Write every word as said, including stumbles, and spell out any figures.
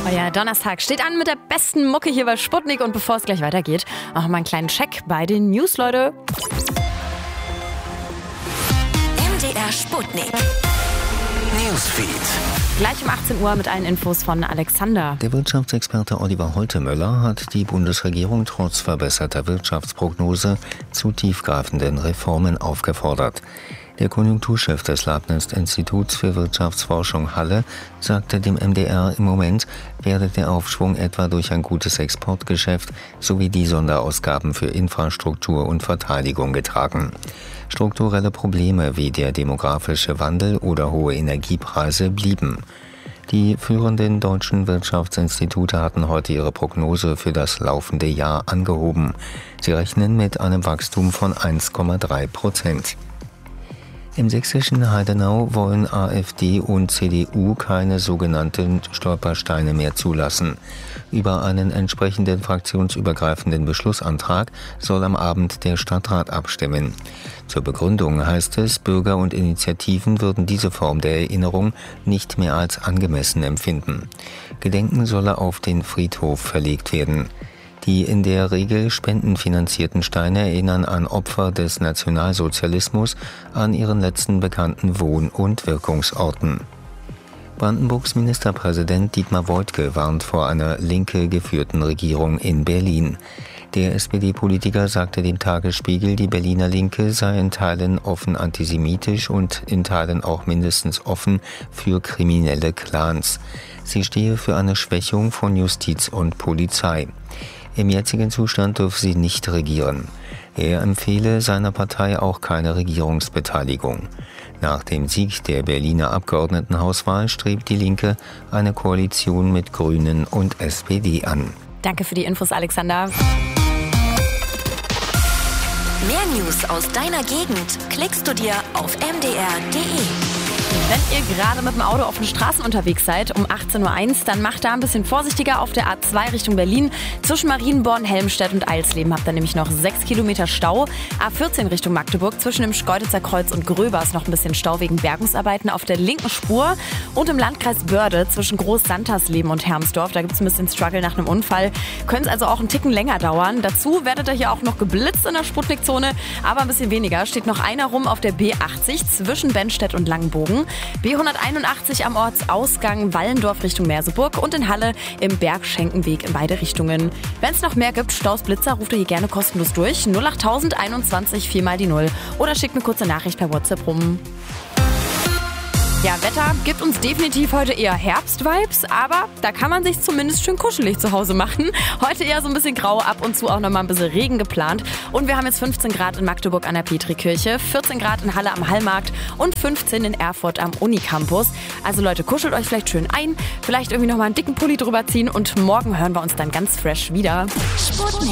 Ja, Donnerstag steht an mit der besten Mucke hier bei Sputnik und bevor es gleich weitergeht, machen wir mal einen kleinen Check bei den News, Leute. M D R Sputnik. Newsfeed. Gleich um achtzehn Uhr mit allen Infos von Alexander. Der Wirtschaftsexperte Oliver Holtemöller hat die Bundesregierung trotz verbesserter Wirtschaftsprognose zu tiefgreifenden Reformen aufgefordert. Der Konjunkturchef des Leibniz-Instituts für Wirtschaftsforschung Halle sagte dem M D R, im Moment werde der Aufschwung etwa durch ein gutes Exportgeschäft sowie die Sonderausgaben für Infrastruktur und Verteidigung getragen. Strukturelle Probleme wie der demografische Wandel oder hohe Energiepreise blieben. Die führenden deutschen Wirtschaftsinstitute hatten heute ihre Prognose für das laufende Jahr angehoben. Sie rechnen mit einem Wachstum von eins Komma drei Prozent. Im sächsischen Heidenau wollen AfD und C D U keine sogenannten Stolpersteine mehr zulassen. Über einen entsprechenden fraktionsübergreifenden Beschlussantrag soll am Abend der Stadtrat abstimmen. Zur Begründung heißt es, Bürger und Initiativen würden diese Form der Erinnerung nicht mehr als angemessen empfinden. Gedenken solle auf den Friedhof verlegt werden. Die in der Regel spendenfinanzierten Steine erinnern an Opfer des Nationalsozialismus an ihren letzten bekannten Wohn- und Wirkungsorten. Brandenburgs Ministerpräsident Dietmar Woidke warnt vor einer linke geführten Regierung in Berlin. Der S P D-Politiker sagte dem Tagesspiegel, die Berliner Linke sei in Teilen offen antisemitisch und in Teilen auch mindestens offen für kriminelle Clans. Sie stehe für eine Schwächung von Justiz und Polizei. Im jetzigen Zustand dürfe sie nicht regieren. Er empfehle seiner Partei auch keine Regierungsbeteiligung. Nach dem Sieg der Berliner Abgeordnetenhauswahl strebt die Linke eine Koalition mit Grünen und S P D an. Danke für die Infos, Alexander. Mehr News aus deiner Gegend klickst du dir auf m d r punkt d e. Wenn ihr gerade mit dem Auto auf den Straßen unterwegs seid, um achtzehn Uhr eins, dann macht da ein bisschen vorsichtiger auf der A zwei Richtung Berlin. Zwischen Marienborn, Helmstedt und Eilsleben habt ihr nämlich noch sechs Kilometer Stau. A vierzehn Richtung Magdeburg, zwischen dem Schkeuditzer Kreuz und Gröbers noch ein bisschen Stau wegen Bergungsarbeiten auf der linken Spur. Und im Landkreis Börde zwischen Groß-Santersleben und Hermsdorf, da gibt es ein bisschen Struggle nach einem Unfall. Könnte es also auch einen Ticken länger dauern. Dazu werdet ihr hier auch noch geblitzt in der Sputnik-Zone, aber ein bisschen weniger. Steht noch einer rum auf der B achtzig zwischen Benstedt und Langenbogen. B hunderteinundachtzig am Ortsausgang Wallendorf Richtung Merseburg und in Halle im Bergschenkenweg in beide Richtungen. Wenn es noch mehr gibt, Staus, Blitzer, ruft ihr hier gerne kostenlos durch. null acht null eins eins vier mal die null oder schickt eine kurze Nachricht per WhatsApp rum. Ja, Wetter gibt uns definitiv heute eher Herbst-Vibes, aber da kann man sich zumindest schön kuschelig zu Hause machen. Heute eher so ein bisschen grau, ab und zu auch noch mal ein bisschen Regen geplant. Und wir haben jetzt fünfzehn Grad in Magdeburg an der Petrikirche, vierzehn Grad in Halle am Hallmarkt und fünfzehn in Erfurt am Unicampus. Also Leute, kuschelt euch vielleicht schön ein, vielleicht irgendwie noch mal einen dicken Pulli drüber ziehen und morgen hören wir uns dann ganz fresh wieder. Sputnik.